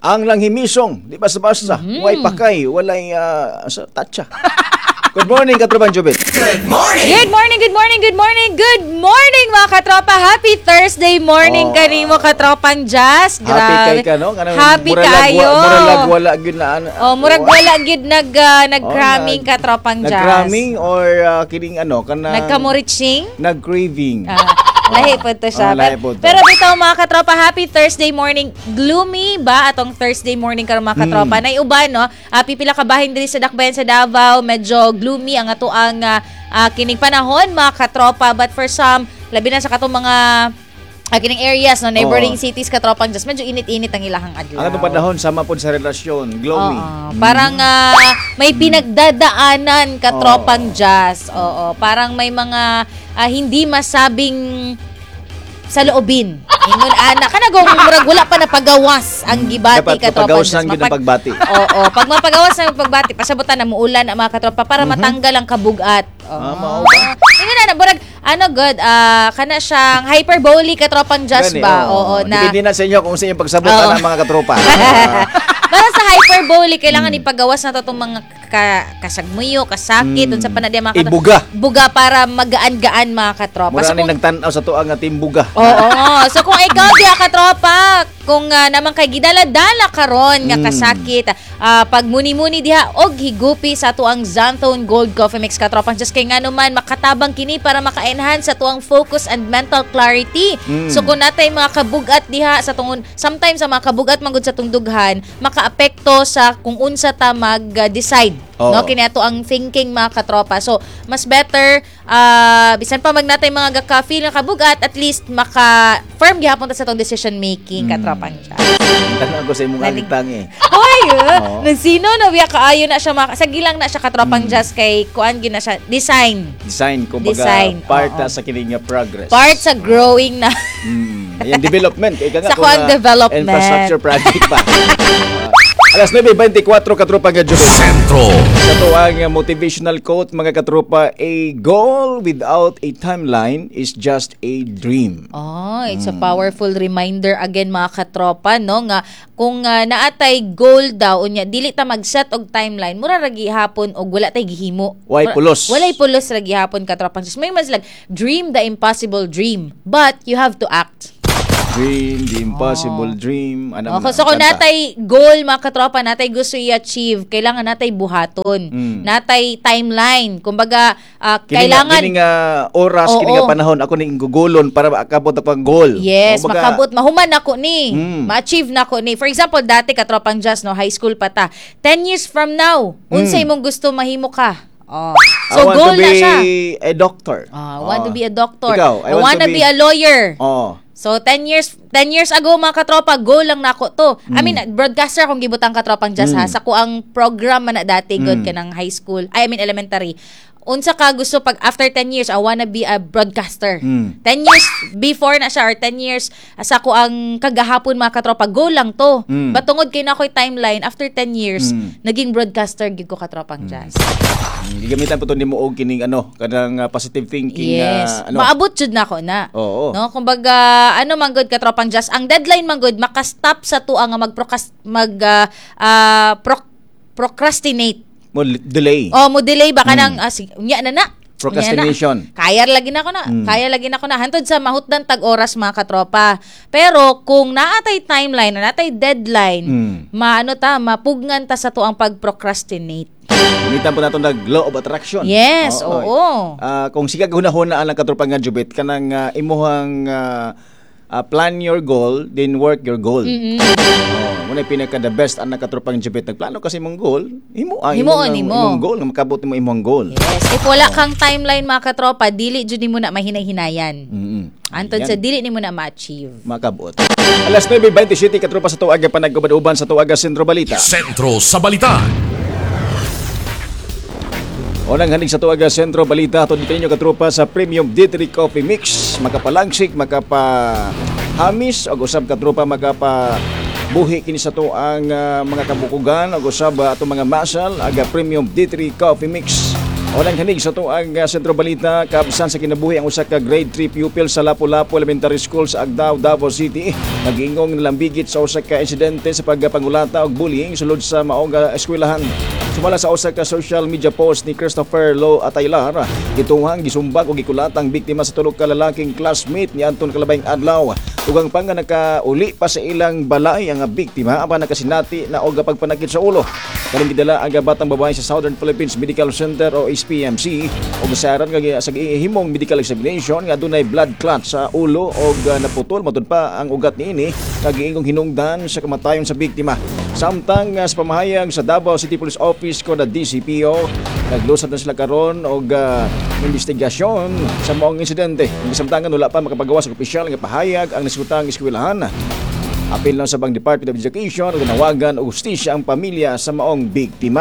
Ang langhimisong, di basta-basta, way pakay, walay tatsa. Good morning, Katropang Jubit. Good morning mga katropa. Happy Thursday morning kanimo katropang Jazz. Happy kay ka, no? Happy kayo. Murag wala gyud na. Murag wala gyud nag-cramming katropang Jazz. Nag-cramming or kining nagkamuritsing? Nag-craving. Lahi po to siya. Pero bitaw mga katropa, happy Thursday morning. Gloomy ba atong Thursday morning karon mga katropa? Nay uban no, pipila ka bahin diri sa Dakbayan sa Davao, medyo gloomy ang ato ang kining panahon mga katropa, but for some labi na sa katong mga kining areas no, neighboring cities katropang just medyo init-init ang ilahang adlaw. Ang atong panahon sama pod sa relasyon, gloomy. Parang may pinagdadaanan katropang Jazz. Parang may mga hindi masabing sa loobin. Ingon ana kanagong murag wala pa napagawas ang gibati katropang Jazz. Pagbati. Pag mapagawas na pagbati, pasabutan na muulan ang mga katropa para matanggal ang kabugat. Ingon na murag good, kana siyang hyperbole katropang Jazz ba? Na depende na sa inyo kung sa inyong pagsabutan ng mga katropa. Para sa hyperbole, kailangan ipagawas na itong mga kasagmuyo, kasakit, sa panadya mga ibuga. Buga para magaan-gaan mga katropa. Mura ni nagtanaw sa tuang ating buga. So kung ikaw diya katropa, kung naman kay gidala-dala karon nga kasakit, pag muni-muni diha og higupi sa tuang Xanthone Gold Coffee Mix katropang just kay nganuman makatabang kini para maka-enhance sa tuang focus and mental clarity. So kung natay mga kabugat diha sa tungon, sometimes sa mga kabugat manggod sa tungdughan, makaapekto sa kung unsa ta mag-decide. No, kini ato ang thinking mga katropa. So mas better bisan pa magnatay mga gaka-feel nga kabugat, at least maka-firm gihapon ta sa tong decision making katropang siya. Tanong ko sa imong alitangi. Hoy, sino na biya kaayo na siya sa gilang na siya katropang Jazz kay kuan gina siya design kumbaga part sa kining progress. Part sa growing na. Ayan, development kay sa kuan development. Infrastructure project pa. Alas 9:24 katropang Jubit. Sentro. Ito ang motivational quote mga katropa, a goal without a timeline is just a dream. It's a powerful reminder again mga katropa no nga kung naatay goal daw unya dili ta mag-set og timeline mura ra gihapon og wala tay gihimo. Walay pulos ra gihapon katropang. May mas like dream the impossible dream, but you have to act. Dream, the impossible dream. So kung natay goal mga katropa, natay gusto i-achieve, kailangan natay buhaton. Natay timeline. Kumbaga, kailangan kining oras, kining panahon ako ning gugulon para makabot ang goal. Yes, makabot, mahuman nako ni. Ma-achieve nako ni. For example, dati katropang Jazz no, high school pa ta. 10 years from now, unsay imong gusto mahimo ka? So goal na siya. I want to be a doctor. I want to be a doctor. Ikaw, I want to be a lawyer. So 10 years ago mga katropa, goal lang nako to. I mean, broadcaster kung gibutang katropang Jazz ha. Sa ko ang program man na dati good kanang high school. I mean elementary. Unsa ka gusto pag after 10 years, I wanna be a broadcaster. 10 years before na siya or 10 years sa ko ang kagahapon mga katropa, goal lang to. Batungod kay na ko'y timeline, after 10 years, naging broadcaster gid ko katropang Jazz. Gigamitan po to nimo og kining kanang positive thinking. Yes. Maabot jud nako na. No, kumbaga man good katropang Jazz, ang deadline man good maka-stop sa tuwa nga procrastinate. Mo delay. Mo delay baka nang unya na. Procrastination. Kaya lagi na ko na hantod sa mahutdan tag oras mga katropa. Pero kung naatay timeline, naatay deadline, mapugnan ta sa tuang pag-procrastinate. Gamitan po natin law of attraction. Yes, oo. Kung siga hunahuna ang katropang Jubit kanang imuhang plan your goal, then work your goal. Muna pinaka the best ang katropang Jubit. Nagplano kasi mong goal, imong goal, nga makabot mo imong goal. Yes. If wala kang timeline mga katropa, dili jud nimo na mahinay-hinayan. Antod sa dili nimo na ma-achieve. Makabot. Alas 9:27 katropa sa tuaga panagubad-uban sa tuaga Sentro Balita. Sentro sa Balita. Unang hanig sa tuaga Sentro Balita, dito ninyo katropa sa Premium D3 Coffee Mix. Makapalangsik, makapahamis, o usab katropa makapabuhi kini sa tuang mga kabukugan, o usab atong mga masal, aga Premium D3 Coffee Mix. Walang hanig sa tuang Sentro Balita, kaabsan sa kinabuhi ang usa ka grade 3 pupil sa Lapu-Lapu Elementary School sa Agdao, Davao City. Nag-ingong nalambigit sa usa ka insidente sa pagpangulata og bullying sulod sa maong eskwelahan. Sumala sa usa ka social media post ni Christopher Lo Ataylar, gituhang gisumbag og gikulatang biktima sa tulo ka lalaking classmate ni Anton Kalabayng adlaw. Tugang pa nga nakauli pa sa ilang balay ang biktima apan nakasinati na og pagpanakit sa ulo. Kaning gidala ang batang babae sa Southern Philippines Medical Center o SPMC og saran nga sa himong medical examination nga adunay blood clot sa ulo og naputol matud pa ang ugat niini kagiingong hinungdan sa kamatayon sa biktima. Samtang sa pamahayag sa Davao City Police Office ko na DCPO, naglusad na sila karon og investigasyon sa maong insidente. Samtangan wala pa makapagawa sa opisyal nga pahayag ang nasutang eskwelahan. Apil lang sa bang Department of Education o ginawagan o hustisya ang pamilya sa maong biktima.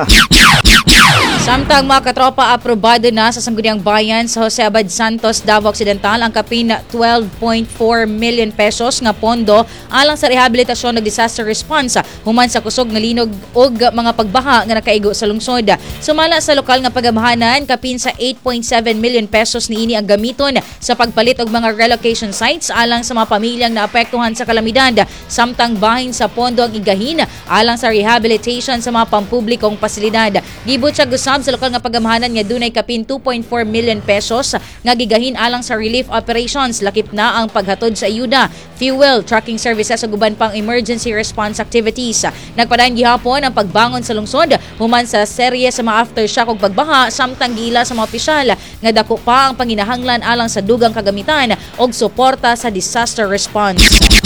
Samtang mga katropa, aprobado na sa Sangguniang Bayan sa Jose Abad Santos, Davao Occidental ang kapin 12.4 million pesos nga pondo alang sa rehabilitasyon ng disaster response human sa kusog nga linog og mga pagbaha nga nakaigo sa lungsod. Sumala sa lokal nga pagamahanan, kapin sa 8.7 million pesos niini ang gamiton sa pagpalit og mga relocation sites alang sa mga pamilyang naapektuhan sa kalamidad. Samtang bahin sa pondo ang igahin alang sa rehabilitation sa mga pampublikong pasilidad. Gibot sa gusab sa lokal nga pagamahanan nga dunay kapin 2.4 million pesos nga gigahin alang sa relief operations. Lakip na ang paghatod sa ayuda, fuel, trucking services ug uban pang emergency response activities. Nagpadayon gihapon ang pagbangon sa lungsod human sa serye sa mga aftershock ug pagbaha samtang gila sa mga opisyal nga dako pa ang panginahanglan alang sa dugang kagamitan og suporta sa disaster response.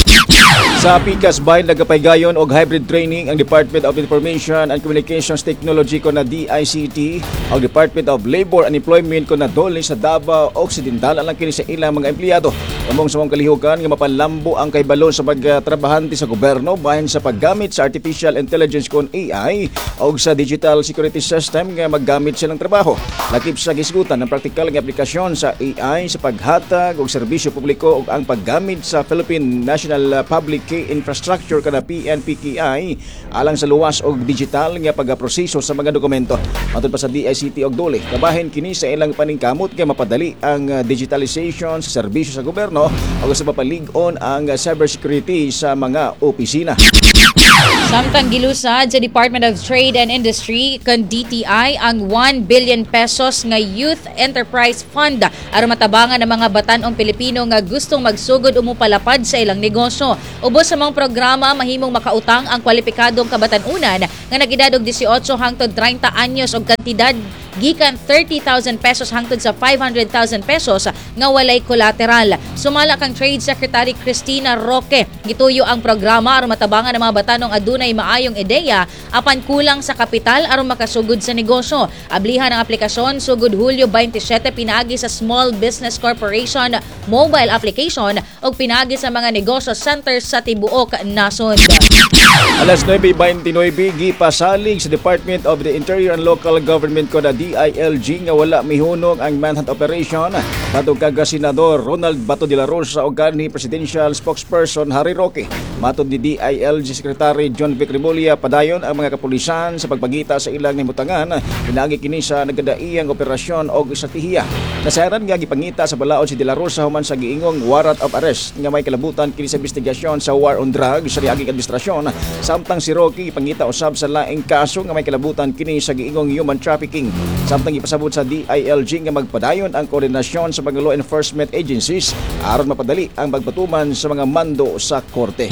Sa Pikas Bahin nagapaygayon og hybrid training ang Department of Information and Communications Technology ko na DICT ang Department of Labor and Employment ko na DOLE sa Davao Occidental alang kini sa ilang mga empleyado. Among sa mga kalihukan nga mapanlambo ang kaybalon sa pagtrabahante sa gobyerno bahin sa paggamit sa artificial intelligence kon AI o sa digital security system nga maggamit silang trabaho. Lakip sa gisgutan ng praktikal nga aplikasyon sa AI sa paghatag og serbisyo publiko ug ang paggamit sa Philippine National Public Key Infrastructure kada PNPKI alang sa luwas og digital nga pagaproseso sa mga dokumento. Matod pa sa DICT og DOLE, kabahin kini sa ilang paningkamot nga mapadali ang digitalization sa serbisyo sa gobyerno o sa papalig-on ang cybersecurity sa mga opisina. Samtang gilusad sa Department of Trade and Industry kan DTI ang 1 billion pesos nga Youth Enterprise Fund aron matabangan ang mga batanong Pilipino nga gustong magsugod o mupalapad sa ilang negosyo. Ubos sa mga programa mahimong makautang ang kwalipikadong kabatanunan nga nag-edad og 18 hangtod 30 anyos og kantidad gikan 30,000 pesos hangtod sa 500,000 pesos nga walay collateral. Sumala kang Trade Secretary Cristina Roque, gituyo ang programa aron matabangan ang mga batanong adunay maayong ideya apan kulang sa kapital aron makasugod sa negosyo. Ablihan ang aplikasyon sugod Hulyo 27 pinaagi sa Small Business Corporation mobile application ug pinaagi sa mga negosyo centers sa tibuok nasod. Alas 9:29 gipasalig sa Department of the Interior and Local Government ko na DILG nga wala mihunong ang manhunt operation katong kaga Senador Ronald Bato de la Rosa ug kanhi Presidential Spokesperson Harry Roque. Matod ni DILG Secretary John Vic Remulla, padayon ang mga kapulisan sa pagpagita sa ilang nimutangan pinaagi kini sa nagadaiyang operasyon og estratehiya. Nasaran nga gipangita sa balaod si de la Rosa human sa giingong warrant of arrest nga may kalabutan kini sa investigasyon sa war on drugs sa riaging administrasyon. Samtang si Rocky ipangita usab sa laing kaso nga may kalabutan kini sa giingong human trafficking. Samtang ipasabot sa DILG nga magpadayon ang koordinasyon sa mga law enforcement agencies aron mapadali ang pagpatuman sa mga mando sa korte.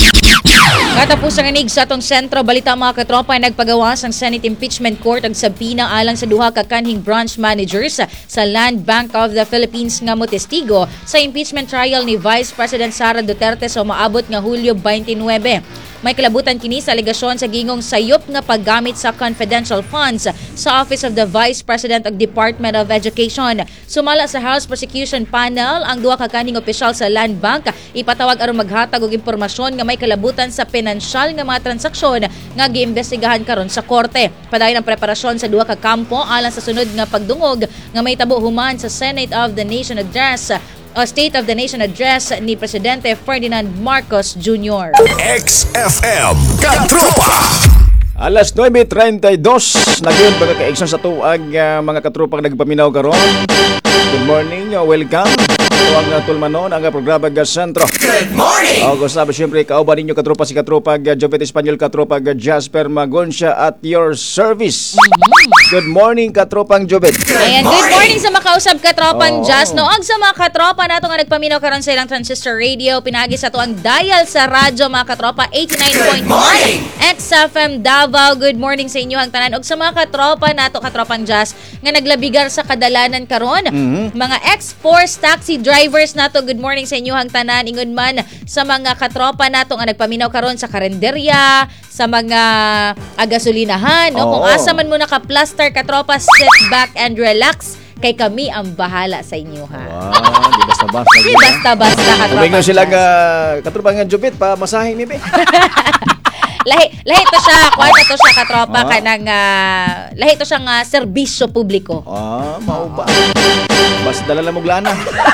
Katapos ang inig sa atong sentro, balita mga katropa ay nagpagawas ang Senate Impeachment Court ang sabina alang sa duha ka kanhing branch managers sa Land Bank of the Philippines nga motestigo sa impeachment trial ni Vice President Sara Duterte sa maabot nga Hulyo 29. May kalabutan kini sa alegasyon sa gingong sayop nga paggamit sa confidential funds sa Office of the Vice President ug Department of Education. Sumala sa House Prosecution Panel, ang duha ka kaning opisyal sa Land Bank ipatawag aron maghatag og impormasyon nga may kalabutan sa pinansyal nga mga transaksyon nga giimbestigahan karon sa korte. Padayon ang preparasyon sa duha ka kampo alang sa sunod nga pagdungog nga may tabo human sa State of the Nation Address ni Presidente Ferdinand Marcos Jr. XFM Katropa. Alas 9:32 nagyon mga ka-action sa tuag mga katropang nagpaminaw karon. Good morning, welcome. Tuwag na tulmanon ang programa ga Sentro. Good morning. O sabi syempre kauban ninyo katropa si katropag Jopet Espanyol, katropag Jasper Magoncia at your service. Good morning katropang Jopet. Ayan, good morning sa makausap katropang Jas. No, og sa mga katropa nato nga nagpaminaw karon sa ilang transistor radio, pinagi sa tuang dial sa radyo mga katropa 89.1 XFM Davao. Good morning sa inyo hang tanan. Og sa mga katropa nato katropang Jas nga naglabigar sa kadalanan karon, mga ex-force taxi drivers nato, good morning sa inyo hang tanan. Ingon man sa mga katropa nato nga nagpaminaw karon sa karenderya, sa mga gasolinahan, no? Kung asa man mo naka-plaster katropa, sit back and relax. Kay kami ang bahala sa inyo, ha? Wow, di basta-basta. Di basta-basta katropa. Tumingin sila nga katropang nga Jopet pa masahe mi be. Lahi to siya, kwarta to siya katropa kanang lahi to siya nga serbisyo publiko. Mao ba? Basta dala lang mo lana.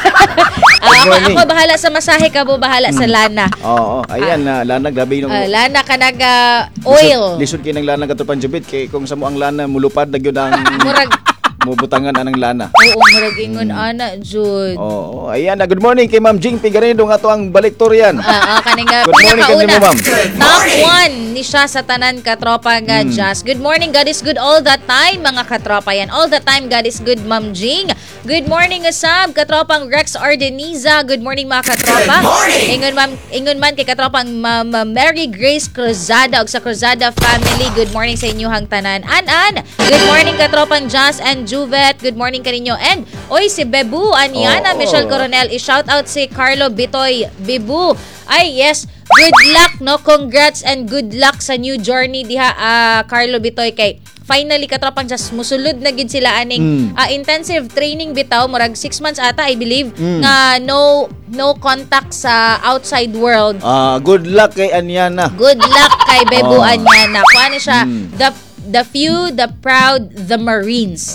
Ako bahala sa masahe, ka mo bahala sa lana. Oo, ayan na lana grabe nung lana kanang oil. Lisod kay nang lana katropang Jopet kay kung sa mo ang lana mulupad na gyud ang Murag mubutangan anang lana. Oo, murag ingon ana jud. Oo, ayan na. Good morning kay Ma'am Jing Pigaredo nga to ang baliktorian. Kaning Good morning kanimo, ma'am. Top 1 ni siya sa tanan katropa nga Jazz. Good morning, God is good all the time mga katropa yan. All the time God is good, Ma'am Jing. Good morning usab katropang Rex Ardeniza. Good morning mga katropa. Ingon man kay katropang Mary Grace Cruzada og sa Cruzada family. Good morning sa inyo hang tanan. An. Good morning katropang Jazz and Juvet. Good morning kaninyo. And oy si Bebu Aniana Michelle Coronel, i-shout out si Carlo Bitoy. Bebu. Ay yes, good luck no. Congrats and good luck sa new journey diha Carlo Bitoy kay finally katropang just musulod na gid sila aning intensive training bitaw murag 6 months ata I believe nga no contact sa outside world. Good luck kay Aniana. Good luck kay Bebu Aniana. Kuan siya the few, the proud, the Marines.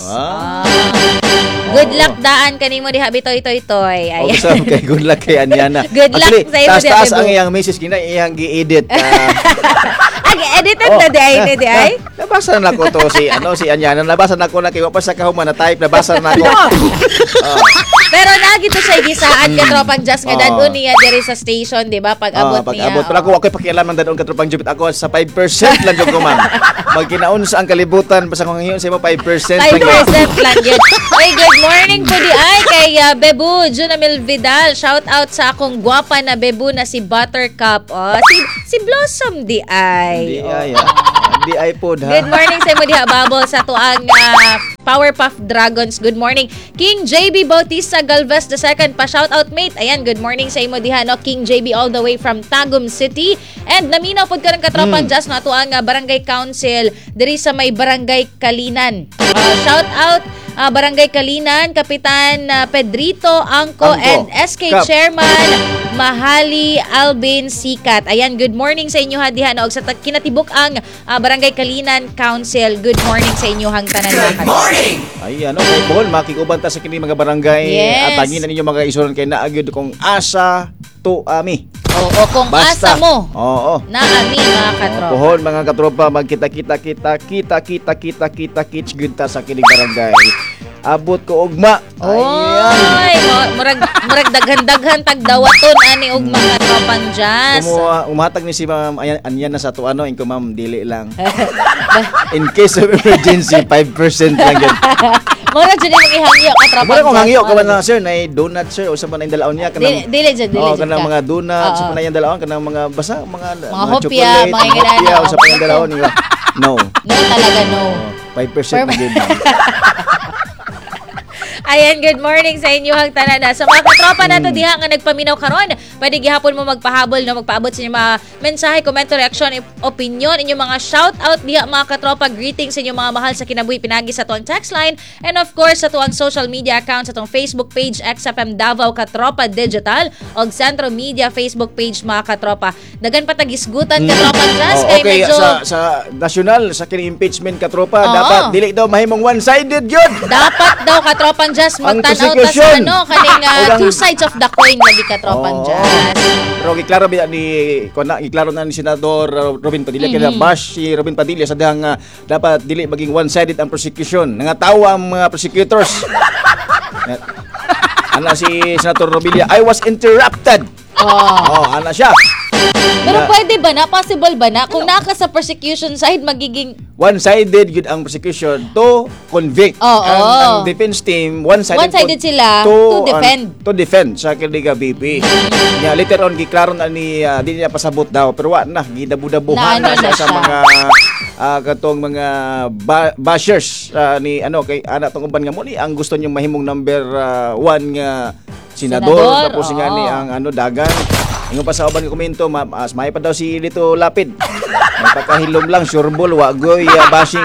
Good luck daan kanimo diha Bitoy Toy. Ayan. Kay good luck kay Aniana. Good luck sa imo diha. Taas ang iyang message kina iyang gi-edit. Edited na di ay. Nabasa na ko to si Aniana. Nabasa na ko na kay wa pa sa kahuman na type. Nabasa na ko. Pero lagi to siya gisaan katropang Jazz nga dadon niya diri sa station, di ba? Pag-abot niya. Pag-abot. Pero ako pakialaman dadon katropang Jupit. Ako sa 5% lang jud ko man. Magkinaon sa ang kalibutan basta kung ngayon sa imo 5% lang. 5% lang yun. Oy, good morning po di ay kay Bebu Junamil Vidal. Shout out sa akong gwapa na Bebu na si Buttercup. Si Blossom di ay. Di ay pod ha. Good morning sa imo diha Babol sa tuang Powerpuff Dragons. Good morning King JB Bautista Galvez II pa shout out mate. Ayan, good morning sa imo diha no King JB all the way from Tagum City. And naminaw pod ka ng katropang Jazz na tuang Barangay Council diri sa may Barangay Kalinan. Shout out Barangay Kalinan, Kapitan Pedrito Angko and SK Chairman Mahali Albin Sikat. Ayan, good morning sa inyo diha no og sa kinatibuk ang Barangay Kalinan Council. Good morning sa inyo hang tanan mga katropang. Ayan, okay po, makikubanta sa kini mga barangay at tangin na ninyo mga isuron kay naagyod kung asa to ami. Oo, kung basta. asa mo. Oo. Na ami mga katropa. Pohon mga katropa magkita-kita good ta sa kining barangay. Abot ko ugma. Oy, murag daghan-daghan tagdawaton ani ugma katropang Jazz. Umatag ni si Ma'am Aniana sa to ano inko ma'am dili lang. In case of emergency 5% lang yun. Mura dyan yung ihangyo katropang Jazz. Mura kong hangyo ka na sir na donut sir o sa man ang dalaon niya kanang dili dyan kanang mga donuts sa man ang dalaon kanang mga basa mga hopya, mga hopya o sa man ang dalaon no talaga no 5% na din. Ayan, good morning sa inyo hang tanan. Sa mga katropa nato diha nga nagpaminaw karon, pwede gihapon mo magpahabol no magpaabot sa inyong mga mensahe, komento, reaksyon, opinion, inyong mga shout out diha mga katropa, greetings sa inyong mga mahal sa kinabuhi pinagi sa tuang text line and of course sa tuang social media accounts sa tuang Facebook page XFM Davao Katropa Digital og Centro Media Facebook page mga katropa. Dagan pa tagisgutan katropa Jazz kay okay, medyo sa national sa kining impeachment katropa dapat dili daw mahimong one-sided gyud. Dapat daw katropang just Ang magtanaw ta sa prosecution. kaning Orang- two sides of the coin lagi katropang jazz. Pero giklaro ba giklaro na ni Senador Robin Padilla kaya bash si Robin Padilla sa dihang dapat dili maging one-sided ang prosecution. Nangatawa ang mga prosecutors. Ana si Senator Robilla, I was interrupted. Ana siya. Pero pwede ba na? Possible ba na? Kung naka sa prosecution side, magiging... One-sided yun ang prosecution to convict. Oo. Ang defense team, one-sided, One-sided sila to defend. To defend sa Kiliga BP. Yeah, later on, giklaro na ni, di niya pasabot daw. Pero wa na, gidabu-dabuhan Na, na siya sa mga katong mga bashers ni kay ana tong uban nga mo ni ang gusto niyo mahimong number 1 nga senador tapos nga ni ang dagan. Ingon pa sa uban nga komento, may pa daw si dito Lapid. Magpakahilom lang, surebol, wagoy, bashing.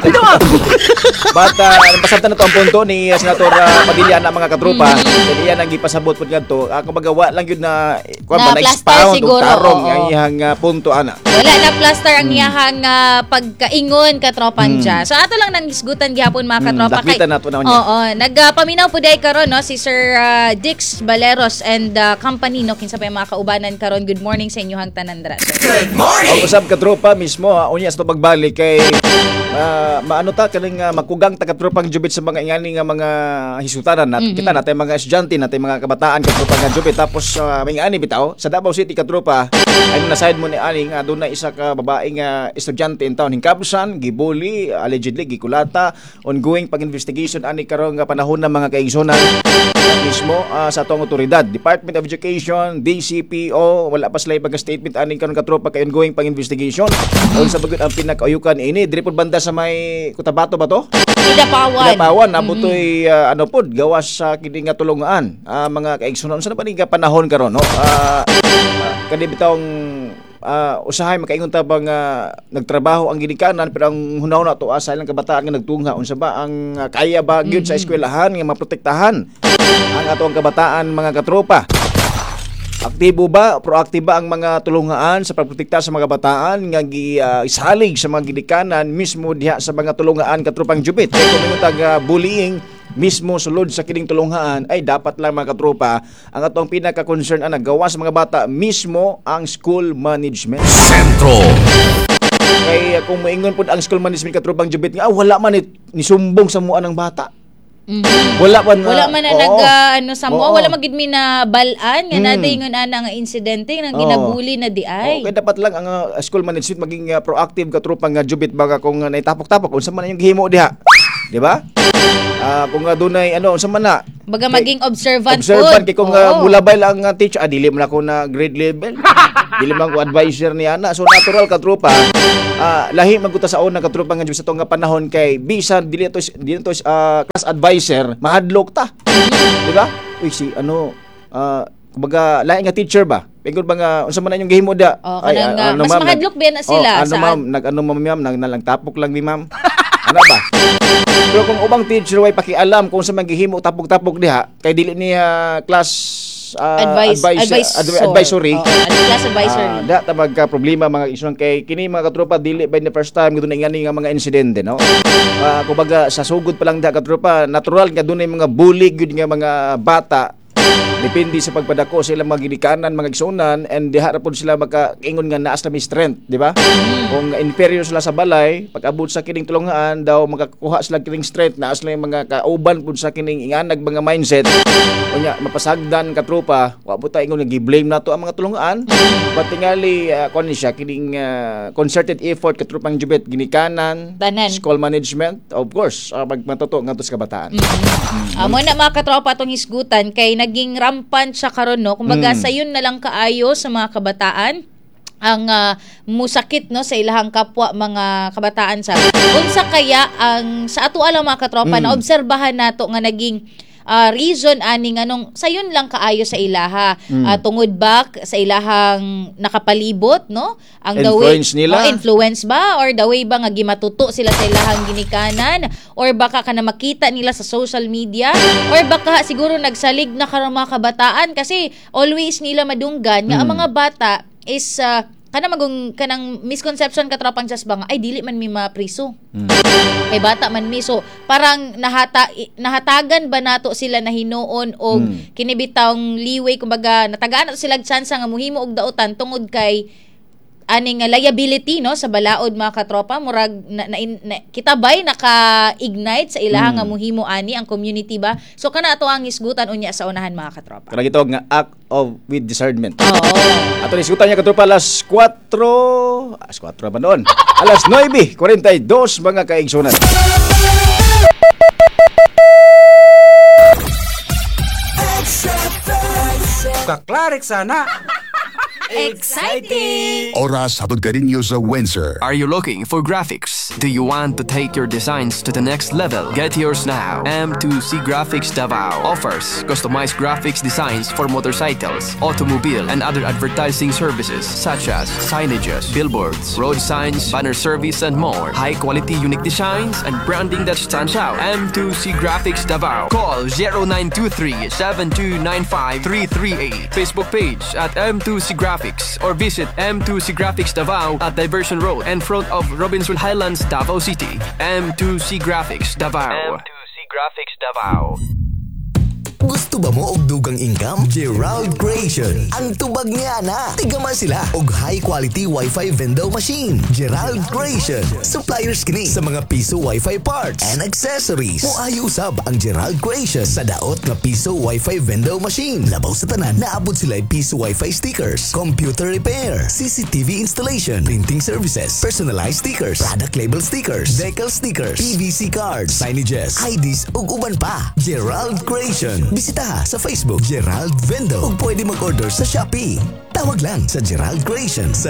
Bata, pasabtan na to ang punto ni Senator Padilla na mga katropa. Kaya yan ang ipasabot po nga to. Kumbaga, lang yun na na-expound o tarong ang iyang punto, ana. Wala na plaster ang iyahang pagkaingon katropang jazz. So ato lang nang isgutan gihapon mga katropa. Dakitan na to naman niya. Oo, nagpaminaw po day karon no si Sir Dix Baleros and company no kinsa pa yung mga kaubanan karon. Good morning sa inyong tanan dra. Ang usab katropa mismo unya sa pagbalik kay maano ta kaning makugang taga-tropang jubit sa mga ingani nga mga hisutanan kita natay mga estudyante natay mga kabataan katropa nga jubit tapos may ani bitaw sa Davao City katropa ay na-side mo ni ani nga doon na isa ka babae nga estudyante in town hingkabusan gibuli allegedly gikulata ongoing pag-investigation ani karon nga panahon ng mga kaigsunan mismo sa atong otoridad Department of Education DCPO wala pa sila pag-statement ani karon katropa kay ongoing pang-investigation sa bagod ang pinakauyukan ini diri pod banda sa may Cotabato ba to? Idapawan nabutoy pod gawas sa kini nga tulungan mga kaigsunan unsa na ba ni panahon karon no kani bitawng usahay makaingon ta bang nagtrabaho ang ginikanan pero ang hunahuna to asa lang kabataan nga nagtungha unsa ba ang kaya ba gyud sa eskwelahan nga maprotektahan ang atong kabataan mga katropa. Aktibo ba, proaktibo ba ang mga tulungaan sa pagprotekta sa mga kabataan nga isalig sa mga ginikanan mismo diha sa mga tulungaan katropang jubit. Kay kung bullying mismo sulod sa kining tulungaan ay dapat lang mga katropa ang atong pinaka-concern ang nagawa sa mga bata mismo ang school management. Sentro. Kay kung moingon pud ang school management katropang jubit nga wala man ni sumbong sa mua ng bata. Wala man wala magid mi na balaan nga naday ingon ana nga insidente nga ginabuli na di ay. Kaya dapat lang ang school management maging proactive katropa nga jubit baga kung naitapok-tapok unsa man yung gihimo diha. Di ba? Kung dunay unsa man na baga maging observant kay kung mulabay lang ang teacher dili man ako na grade level. Dili man ko advisor ni ana. So natural katropa lahi magkuta sa una katropa nga jud sa tong panahon kay bisan dili to class advisor mahadlok ta. Di ba? Uy si kumbaga lahi nga teacher ba? Pagod ba nga unsa man inyong gihimo da? Mas mahadlok ba na sila sa ma'am ma'am nang tapok lang ni ma'am. Ano ba? Pero kung ubang teacher way pakialam kung sa maghihimo tapog-tapog diha kay dili niya class advisory. Class advisory. Da ta magka problema mga isyon kay kini mga katropa dili by the first time gud na ingani nga mga insidente no. Kumbaga sa sugod pa lang da katropa natural nga dunay mga bully gud nga mga bata. Depende sa pagpadako sila mga ginikanan, mga igsunan and diha ra pod sila makaingon nga naas na may strength, di ba? Kung inferior sila sa balay, pag-abot sa kining tulungan daw makakuha sila kining strength naas lang mga kauban pod sa kining inganag mga mindset. Unya mapasagdan katropa, wa po ta ingon nga gi-blame nato ang mga tulungan. But tingali kon siya kining concerted effort katropang jubit ginikanan, school management, of course, magmatuto ngadto sa kabataan. Amo na mga katropa atong hisgutan kay naging rampant siya karon no kumbaga sayon na lang kaayo sa mga kabataan ang musakit no sa ilahang kapwa mga kabataan sa unsa kaya ang sa ato alang mga katropa na obserbahan nato nga naging reason ani nganong sayon lang kaayo sa ilaha tungod ba sa ilahang nakapalibot no ang influence the way nila influence ba or the way ba nga gimatuto sila sa ilahang ginikanan or baka kana makita nila sa social media or baka siguro nagsalig na karong mga kabataan kasi always nila madunggan nga ang mga bata is kanang misconception katropang just bang ay dili man mi mapriso. Kay bata man mi, so parang nahatagan ba nato sila na hinuon og kinibitawng leeway, kumbaga natagaan nato sila chance nga muhimo og daotan tungod kay aning liability no sa balaod mga katropa, murag kita bay naka-ignite sa ilaha nga muhimo ani ang community ba. So kana ato ang hisgutan unya sa unahan mga katropa. Kana gitawag nga act of with discernment. Oo. Ato hisgutan niya katropa alas 4 ba noon? Alas 9:42 mga kaigsunan. Kaklarek sana. Exciting! Oras habang ka rin sa Windsor. Are you looking for graphics? Do you want to take your designs to the next level? Get yours now. M2C Graphics Davao offers customized graphics designs for motorcycles, automobile, and other advertising services such as signages, billboards, road signs, banner service, and more. High-quality unique designs and branding that stands out. M2C Graphics Davao. Call 0923-7295-338. Facebook page at M2C Graphics or visit M2C Graphics Davao at Diversion Road in front of Robinson Highlands, Davao City. M2C Graphics Davao. M2C Graphics Davao. Gusto ba mo og dugang income? Gerald Creation. Ang tubag niya na. Tigaman sila og high quality Wi-Fi vendor machine. Gerald Creation. Suppliers kini sa mga piso Wi-Fi parts and accessories. Moayo usab ang Gerald Creation sa daot nga piso Wi-Fi vendor machine. Labaw sa tanan, naabot sila piso Wi-Fi stickers, computer repair, CCTV installation, printing services, personalized stickers, product label stickers, decal stickers, PVC cards, signages, IDs ug uban pa. Gerald Creation. Bisita sa Facebook Gerald Vendo ug pwede mag-order sa Shopee. Tawag lang sa Gerald Creation sa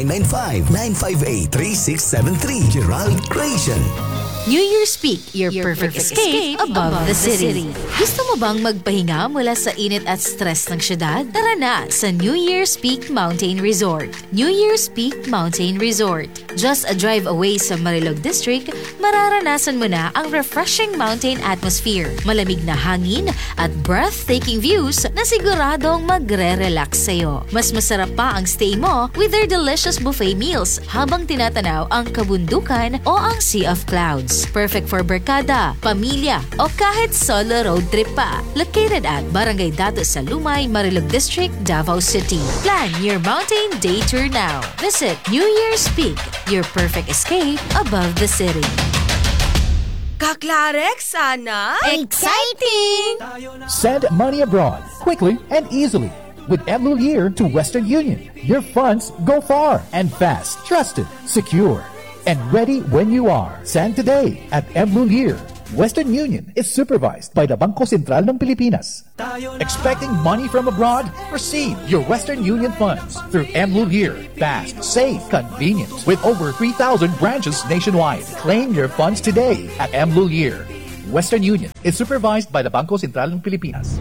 0995-958-3673. Gerald Creation. New Year's Peak, your perfect escape above the city. Gusto mo bang magpahinga mula sa init at stress ng syudad? Tara na sa New Year's Peak Mountain Resort. New Year's Peak Mountain Resort. Just a drive away sa Marilog District, mararanasan mo na ang refreshing mountain atmosphere, malamig na hangin at breathtaking views na siguradong magre-relax sa'yo. Mas masarap pa ang stay mo with their delicious buffet meals habang tinatanaw ang kabundukan o ang sea of clouds. Perfect for barkada, pamilya, o kahit solo road trip pa. Located at Barangay Dato sa Lumay, Marilog District, Davao City. Plan your mountain day tour now. Visit New Year's Peak, your perfect escape above the city. Kaklarek sana. Exciting! Send money abroad quickly and easily with Mlulir to Western Union. Your funds go far and fast, trusted, secure, and ready when you are. Send today at Mlulir. Western Union is supervised by the Bangko Sentral ng Pilipinas. Expecting money from abroad? Receive your Western Union funds through Mlulir. Fast, safe, convenient. With over 3,000 branches nationwide. Claim your funds today at Mlulir. Western Union is supervised by the Bangko Sentral ng Pilipinas.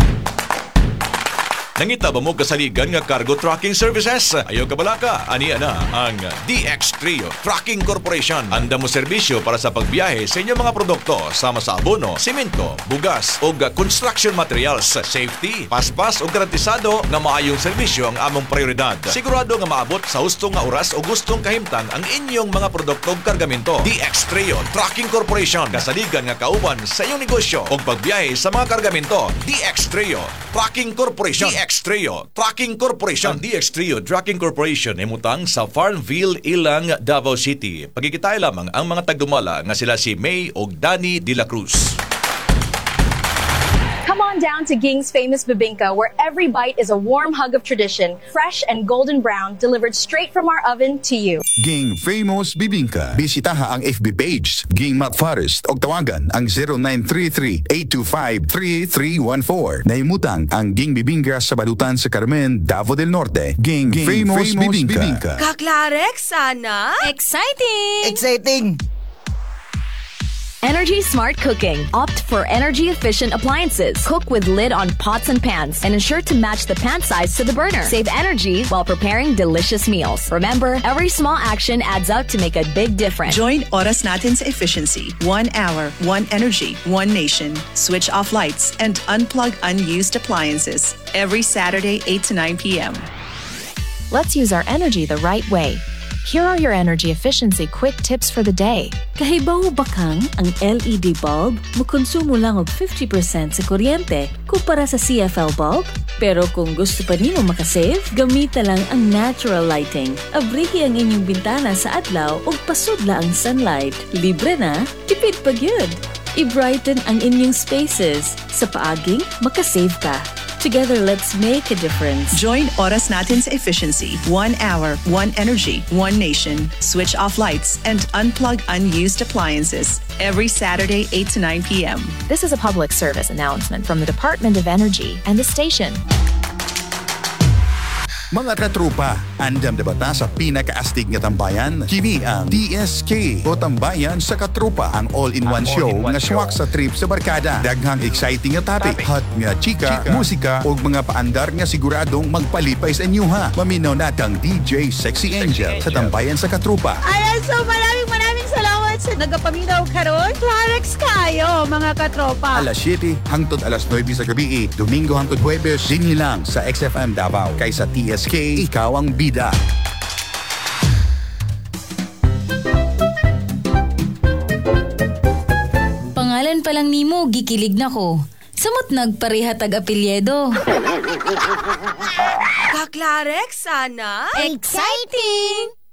Nangita ba mo kasaligan nga cargo trucking services? Ayaw ka balaka, aniya na ang DX Trio Trucking Corporation. Anda mo serbisyo para sa pagbiyahe sa inyong mga produkto sama sa abono, simento, bugas o construction materials. Safety, paspas o garantisado nga maayong serbisyo ang among prioridad. Sigurado nga maabot sa hustong nga oras o gustong kahimtang ang inyong mga produkto o kargamento. DX Trio Trucking Corporation. Kasaligan nga kauban sa iyong negosyo o pagbiyahe sa mga kargamento. DX Trio Trucking Corporation. DX Trio Trucking Corporation. Ang DX Trio Trucking Corporation ay mutang sa Farmville, Ilang, Davao City. Pagkikitay lamang ang mga tagdumala nga sila si May o Danny de la Cruz. Come on down to Ging's famous bibingka, where every bite is a warm hug of tradition, fresh and golden brown, delivered straight from our oven to you. Ging Famous Bibingka. Bisitaha ang FB page Ging Mac Forest o tawagan ang 0933-825-3314. Naimutang ang Ging Bibingka sa Balutan sa Carmen, Davao del Norte. Ging Famous Bibingka. Kaklarek sana. Exciting! Exciting! Energy Smart Cooking. Opt for energy-efficient appliances. Cook with lid on pots and pans and ensure to match the pan size to the burner. Save energy while preparing delicious meals. Remember, every small action adds up to make a big difference. Join Oras Natin sa efficiency. 1 hour, 1 energy, 1 nation. Switch off lights and unplug unused appliances. Every Saturday, 8 to 9 p.m. Let's use our energy the right way. Here are your energy efficiency quick tips for the day. Kahibaw bakang ang LED bulb mukonsumo lang og 50% sa kuryente kumpara sa CFL bulb? Pero kung gusto pa nimo makasave, gamita lang ang natural lighting. Abrihi ang inyong bintana sa adlaw ug pasudla ang sunlight. Libre na, tipid pa gyud. I-brighten ang inyong spaces. Sa paaging, makasave ka. Together, let's make a difference. Join Oras Natin's efficiency. 1 hour, 1 energy, 1 nation. Switch off lights and unplug unused appliances. Every Saturday, 8 to 9 p.m. This is a public service announcement from the Department of Energy and the station. Mga katrupa, andam na bata sa pinakaastig nga tambayan? Kini ang DSK o Tambayan sa Katrupa, ang all-in-one show nga swak sa trip sa barkada. Daghang exciting nga topic, hot nga chika, musika o mga paandar nga siguradong magpalipay sa inyo ha. Maminaw natang DJ Sexy Angel sa Tambayan sa Katrupa. Ayan, so maraming salamat sa nagapaminaw karon. Clarex kayo, mga katropa. Alas 7 hangtod alas 9 sa gabi, Domingo hangtod Huwebes, dinhi lang sa XFM Davao. Kaysa TSK, ikaw ang bida. Pangalan pa lang nimo, gikilig na ko. Samot nagpareha tag-apelyedo. Ka-Clarex, sana? Exciting!